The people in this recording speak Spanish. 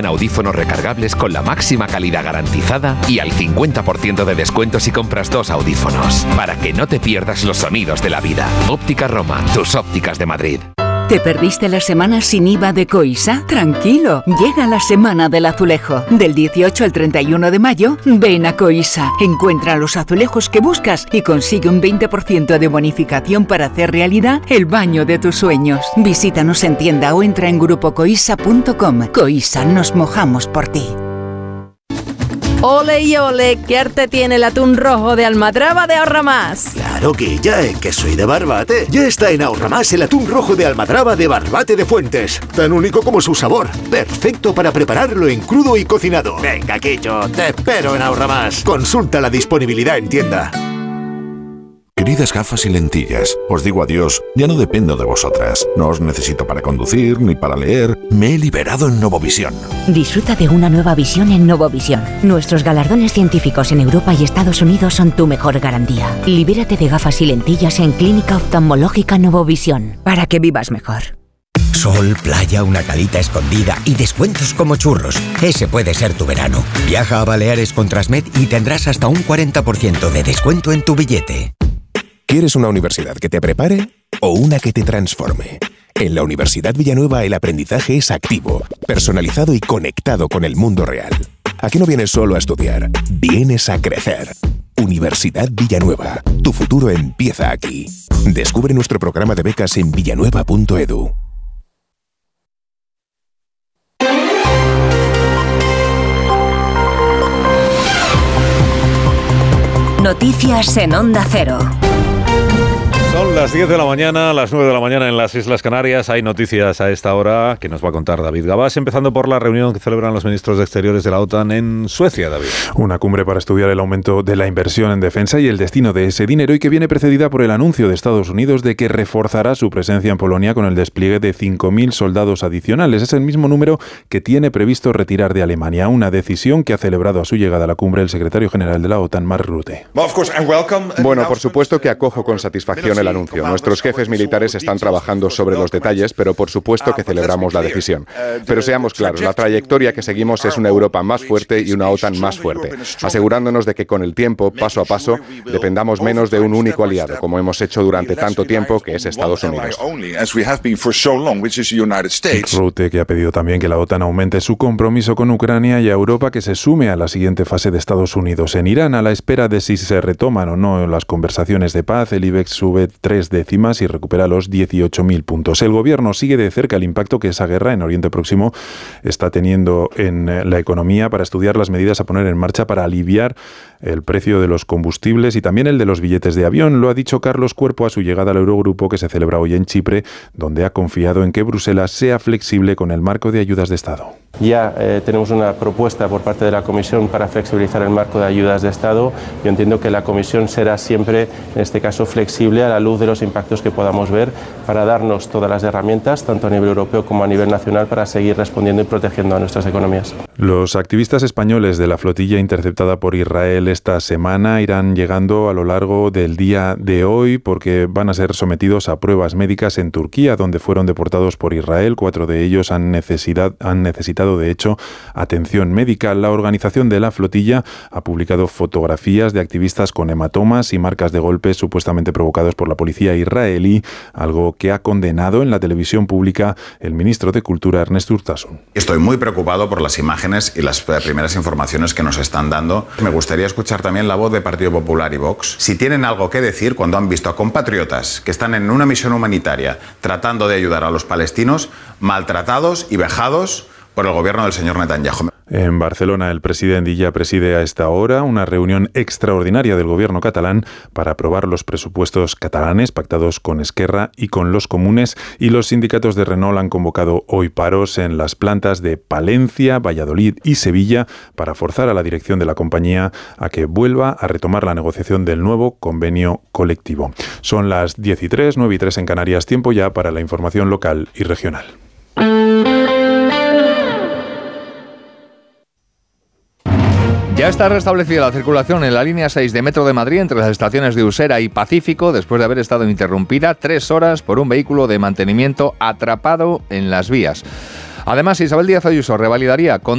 audífonos recargables con la máxima calidad garantizada y al 50% de descuento si compras 2 audífonos. Para que no te pierdas los sonidos de la vida. Óptica Roma, tus ópticas de Madrid. ¿Te perdiste la semana sin IVA de Coisa? Tranquilo, llega la Semana del Azulejo. Del 18 al 31 de mayo, ven a Coisa. Encuentra los azulejos que buscas y consigue un 20% de bonificación para hacer realidad el baño de tus sueños. Visítanos en tienda o entra en grupocoisa.com. Coisa, nos mojamos por ti. Ole y ole, ¿qué arte tiene el atún rojo de Almadraba de Ahorra Más? Claro que ya, que soy de Barbate. Ya está en Ahorra Más el atún rojo de Almadraba de Barbate de Fuentes. Tan único como su sabor. Perfecto para prepararlo en crudo y cocinado. Venga, Quillo, te espero en Ahorra Más. Consulta la disponibilidad en tienda. Queridas gafas y lentillas, os digo adiós, ya no dependo de vosotras. No os necesito para conducir ni para leer. Me he liberado en Novovisión. Disfruta de una nueva visión en Novovisión. Nuestros galardones científicos en Europa y Estados Unidos son tu mejor garantía. Libérate de gafas y lentillas en Clínica Oftalmológica Novovisión, para que vivas mejor. Sol, playa, una calita escondida y descuentos como churros. Ese puede ser tu verano. Viaja a Baleares con Transmed y tendrás hasta un 40% de descuento en tu billete. ¿Quieres una universidad que te prepare o una que te transforme? En la Universidad Villanueva el aprendizaje es activo, personalizado y conectado con el mundo real. Aquí no vienes solo a estudiar, vienes a crecer. Universidad Villanueva, tu futuro empieza aquí. Descubre nuestro programa de becas en villanueva.edu. Noticias en Onda Cero. Son las 10 de la mañana, las 9 de la mañana en las Islas Canarias. Hay noticias a esta hora que nos va a contar David Gabás, empezando por la reunión que celebran los ministros de Exteriores de la OTAN en Suecia, David. Una cumbre para estudiar el aumento de la inversión en defensa y el destino de ese dinero, y que viene precedida por el anuncio de Estados Unidos de que reforzará su presencia en Polonia con el despliegue de 5.000 soldados adicionales. Es el mismo número que tiene previsto retirar de Alemania, una decisión que ha celebrado a su llegada a la cumbre el secretario general de la OTAN, Mark Rutte. Bueno, por supuesto que acojo con satisfacción el anuncio. Nuestros jefes militares están trabajando sobre los detalles, pero por supuesto que celebramos la decisión. Pero seamos claros, la trayectoria que seguimos es una Europa más fuerte y una OTAN más fuerte, asegurándonos de que con el tiempo, paso a paso, dependamos menos de un único aliado, como hemos hecho durante tanto tiempo, que es Estados Unidos. Rutte, que ha pedido también que la OTAN aumente su compromiso con Ucrania, y a Europa que se sume a la siguiente fase de Estados Unidos en Irán, a la espera de si se retoman o no las conversaciones de paz. El IBEX sube 3 décimas y recupera los 18.000 puntos. El gobierno sigue de cerca el impacto que esa guerra en Oriente Próximo está teniendo en la economía, para estudiar las medidas a poner en marcha para aliviar el precio de los combustibles y también el de los billetes de avión. Lo ha dicho Carlos Cuerpo a su llegada al Eurogrupo, que se celebra hoy en Chipre, donde ha confiado en que Bruselas sea flexible con el marco de ayudas de Estado. Ya tenemos una propuesta por parte de la Comisión para flexibilizar el marco de ayudas de Estado. Yo entiendo que la Comisión será siempre, en este caso, flexible a la luz de los impactos que podamos ver, para darnos todas las herramientas, tanto a nivel europeo como a nivel nacional, para seguir respondiendo y protegiendo a nuestras economías. Los activistas españoles de la flotilla interceptada por Israel esta semana irán llegando a lo largo del día de hoy, porque van a ser sometidos a pruebas médicas en Turquía, donde fueron deportados por Israel. 4 de ellos han necesitado, de hecho, atención médica. La organización de la flotilla ha publicado fotografías de activistas con hematomas y marcas de golpes supuestamente provocados por la policía israelí, algo que ha condenado en la televisión pública el ministro de Cultura, Ernest Urtasun. Estoy muy preocupado por las imágenes y las primeras informaciones que nos están dando. Me gustaría escuchar también la voz de Partido Popular y Vox. Si tienen algo que decir cuando han visto a compatriotas que están en una misión humanitaria tratando de ayudar a los palestinos, maltratados y vejados por el gobierno del señor Netanyahu. En Barcelona, el presidente ya preside a esta hora una reunión extraordinaria del gobierno catalán para aprobar los presupuestos catalanes pactados con Esquerra y con los comunes, y los sindicatos de Renault han convocado hoy paros en las plantas de Palencia, Valladolid y Sevilla para forzar a la dirección de la compañía a que vuelva a retomar la negociación del nuevo convenio colectivo. Son las 10:03, 9:03 en Canarias, tiempo ya para la información local y regional. Ya está restablecida la circulación en la línea 6 de Metro de Madrid entre las estaciones de Usera y Pacífico, después de haber estado interrumpida 3 horas por un vehículo de mantenimiento atrapado en las vías. Además, Isabel Díaz Ayuso revalidaría con